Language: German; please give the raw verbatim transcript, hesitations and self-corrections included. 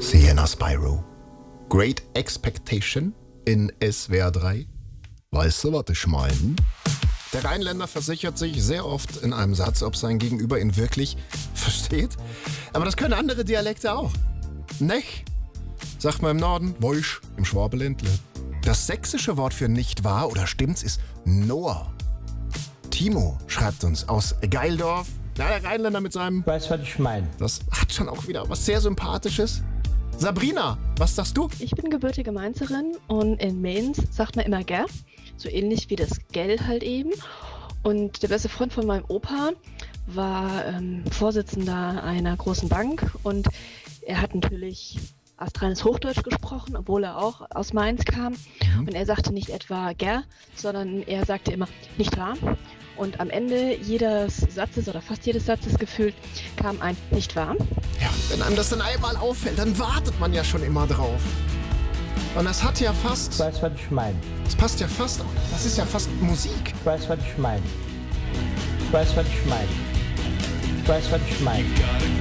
Sienna Spyro. Great Expectation in S W R drei. Weißt du, was ich meine? Der Rheinländer versichert sich sehr oft in einem Satz, ob sein Gegenüber ihn wirklich versteht. Aber das können andere Dialekte auch. Nech, sagt man im Norden, Woisch im Schwabeländle. Das sächsische Wort für nicht wahr oder stimmt's ist Noah. Timo schreibt uns aus Geildorf. Ja, der Rheinländer mit seinem... Weißt, was ich meine? Das hat schon auch wieder was sehr Sympathisches. Sabrina, was sagst du? Ich bin gebürtige Mainzerin und in Mainz sagt man immer gell, so ähnlich wie das Gell halt eben. Und der beste Freund von meinem Opa war ähm, Vorsitzender einer großen Bank und er hat natürlich astreines Hochdeutsch gesprochen, obwohl er auch aus Mainz kam. Mhm. Und er sagte nicht etwa gell, sondern er sagte immer nicht wahr. Und am Ende jedes Satzes oder fast jedes Satzes gefühlt kam ein nicht wahr. Ja, wenn einem das dann einmal auffällt, dann wartet man ja schon immer drauf. Und das hat ja fast... Weißt, was ich meine? Das passt ja fast... Das ist ja fast Musik. Weißt, was ich meine? Weißt, was ich meine? Weißt, was ich meine?